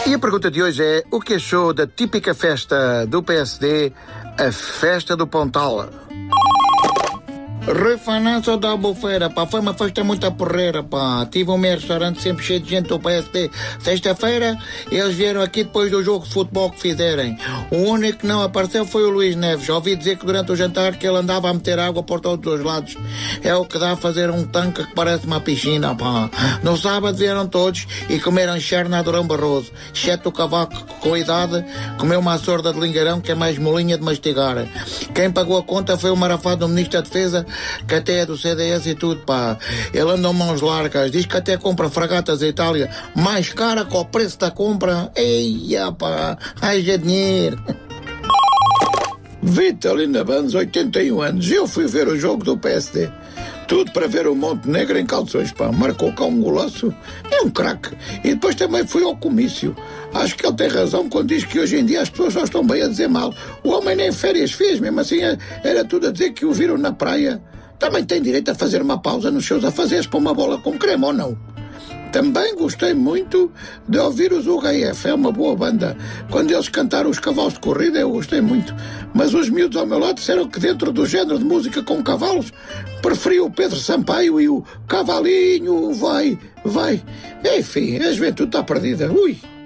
E a pergunta de hoje é: o que achou da típica festa do PSD, a Festa do Pontal? Refanança da Albufeira, pá, foi uma festa muito porreira, pá. Tive um meu restaurante sempre cheio de gente do PSD. Sexta-feira, eles vieram aqui depois do jogo de futebol que fizerem. O único que não apareceu foi o Luís Neves. Ouvi dizer que durante o jantar que ele andava a meter água por todos os lados. É o que dá a fazer um tanque que parece uma piscina, pá. No sábado vieram todos e comeram charna a Durão Barroso. Exceto o cavaco com idade, comeu uma sorda de lingueirão que é mais molinha de mastigar. Quem pagou a conta foi o marafado do Ministro da Defesa, que até é do CDS e tudo, pá. Ele anda mãos largas, diz que até compra fragatas em Itália mais cara que o preço da compra. Eia, pá, haja dinheiro. Vitalina Banz, 81 anos. Eu fui ver o jogo do PSD. Tudo para ver o Montenegro em calções, pá. Marcou cá um golaço. É um craque. E depois também fui ao comício. Acho que ele tem razão quando diz que hoje em dia as pessoas só estão bem a dizer mal. O homem nem férias fez, mesmo assim era tudo a dizer que o viram na praia. Também tem direito a fazer uma pausa nos seus afazeres para uma bola com creme, ou não? Também gostei muito de ouvir os UHF, é uma boa banda. Quando eles cantaram os cavalos de corrida, eu gostei muito. Mas os miúdos ao meu lado disseram que dentro do género de música com cavalos, preferiam o Pedro Sampaio e o Cavalinho, vai. Enfim, a juventude está perdida. Ui!